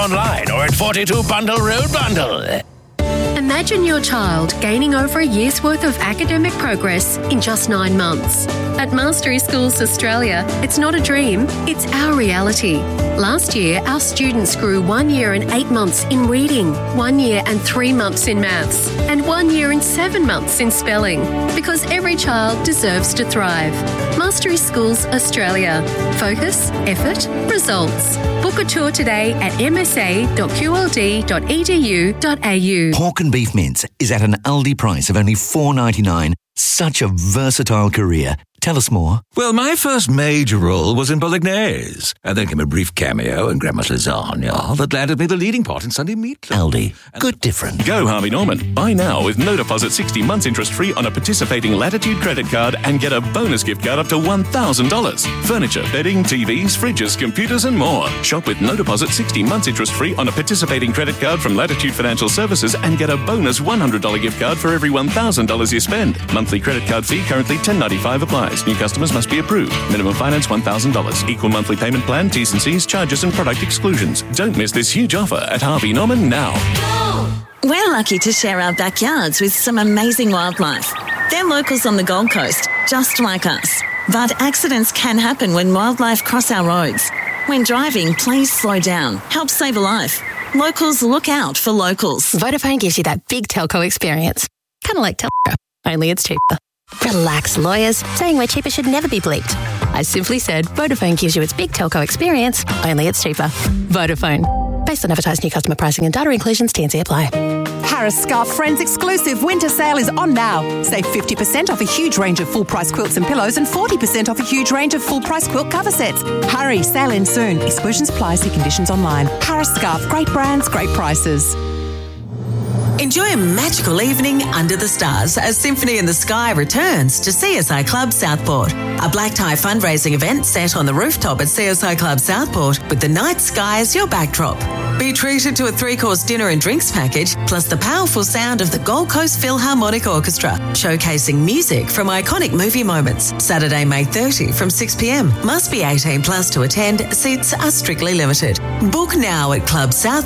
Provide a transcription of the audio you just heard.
online or at 42 Bundle Road Bundle. Imagine your child gaining over a year's worth of academic progress in just 9 months. At Mastery Schools Australia, it's not a dream, it's our reality. Last year, our students grew 1 year and 8 months in reading, 1 year and 3 months in maths, and 1 year and 7 months in spelling, because every child deserves to thrive. Mastery Schools Australia. Focus, effort, results. Book a tour today at msa.qld.edu.au. Pork and beef mince is at an Aldi price of only $4.99. Such a versatile career. Tell us more. Well, my first major role was in Bolognese, and then came a brief cameo in Grandma's Lasagna that landed me the leading part in Sunday Meatloaf. Aldi. Good different. Go Harvey Norman. Buy now with no deposit 60 months interest free on a participating Latitude credit card and get a bonus gift card up to $1,000. Furniture, bedding, TVs, fridges, computers and more. Shop with no deposit 60 months interest free on a participating credit card from Latitude Financial Services and get a bonus $100 gift card for every $1,000 you spend. Monthly credit card fee currently $10.95 applies. New customers must be approved. Minimum finance $1,000. Equal monthly payment plan, T's and C's, charges and product exclusions. Don't miss this huge offer at Harvey Norman now. We're lucky to share our backyards with some amazing wildlife. They're locals on the Gold Coast, just like us. But accidents can happen when wildlife cross our roads. When driving, please slow down. Help save a life. Locals look out for locals. Vodafone gives you that big telco experience. Kind of like telco, only it's cheaper. Relax, lawyers. Saying we're cheaper should never be bleeped. I simply said Vodafone gives you its big telco experience, only it's cheaper. Vodafone. Based on advertised new customer pricing and data inclusions, T&C apply. Harris Scarf Friends exclusive winter sale is on now. Save 50% off a huge range of full-price quilts and pillows and 40% off a huge range of full-price quilt cover sets. Hurry, sale ends soon. Exclusions apply, see conditions online. Harris Scarf, great brands, great prices. Enjoy a magical evening under the stars as Symphony in the Sky returns to CSI Club Southport. A black tie fundraising event set on the rooftop at CSI Club Southport with the night sky as your backdrop. Be treated to a 3-course dinner and drinks package, plus the powerful sound of the Gold Coast Philharmonic Orchestra, showcasing music from iconic movie moments. Saturday, May 30 from 6 p.m. Must be 18 plus to attend. Seats are strictly limited. Book now at Club South.